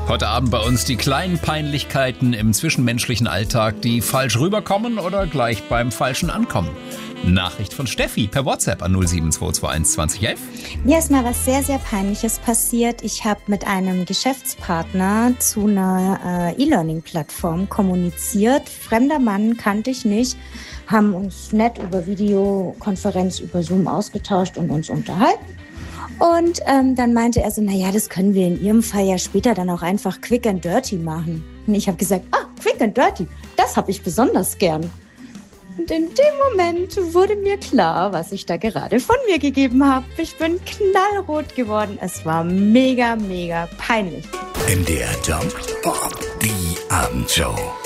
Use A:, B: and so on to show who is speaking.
A: Heute Abend bei uns die kleinen Peinlichkeiten im zwischenmenschlichen Alltag, die falsch rüberkommen oder gleich beim Falschen ankommen. Nachricht von Steffi per WhatsApp an 07221 2011.
B: Mir ist mal was sehr, sehr Peinliches passiert. Ich habe mit einem Geschäftspartner zu einer E-Learning-Plattform kommuniziert. Fremder Mann, kannte ich nicht, haben uns nett über Videokonferenz, über Zoom ausgetauscht und uns unterhalten. Und dann meinte er so, naja, das können wir in Ihrem Fall ja später dann auch einfach quick and dirty machen. Und ich habe gesagt, quick and dirty, das habe ich besonders gern. Und in dem Moment wurde mir klar, was ich da gerade von mir gegeben habe. Ich bin knallrot geworden. Es war mega, mega peinlich.
C: MDR Jump, die Abendshow.